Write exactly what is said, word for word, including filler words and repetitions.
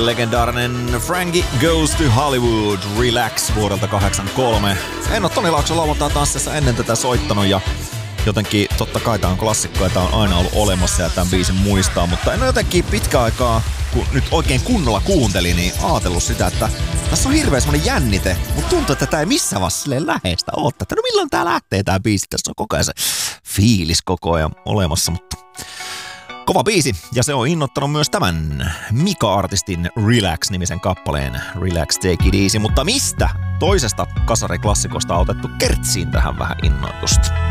Legendaarinen Frankie Goes to Hollywood Relax vuodelta kahdeksankymmentäkolme. En ole Toni Laakson lauantaa tanssissa ennen tätä soittanut ja jotenkin totta kai tää on klassikko ja tää on aina ollut olemassa ja tämän biisin muistaa, mutta en ole jotenkin pitkä aikaa, kun nyt oikein kunnolla kuuntelin, niin ajatellut sitä, että tässä on hirveä semmonen jännite, mutta tuntuu, että tää ei missään vaiheessa silleen läheistä oottaa, että no milloin tää lähtee tää biisi, tässä on koko ajan se fiilis koko ajan olemassa, mutta kova biisi, ja se on innoittanut myös tämän Mika-artistin Relax-nimisen kappaleen Relax Take It Easy, mutta mistä toisesta kasariklassikosta on otettu kertsiin tähän vähän innoitusta?